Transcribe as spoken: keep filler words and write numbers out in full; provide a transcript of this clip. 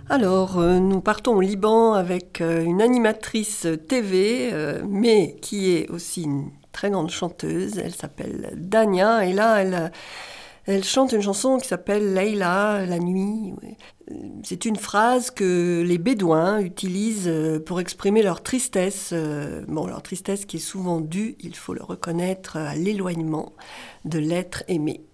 Alors, euh, nous partons au Liban avec euh, une animatrice T V, euh, mais qui est aussi une très grande chanteuse. Elle s'appelle Dania, et là, elle, elle chante une chanson qui s'appelle Leila, la nuit. Ouais. Euh, C'est une phrase que les Bédouins utilisent euh, pour exprimer leur tristesse. euh, Bon, leur tristesse qui est souvent due, il faut le reconnaître, à l'éloignement de l'être aimé.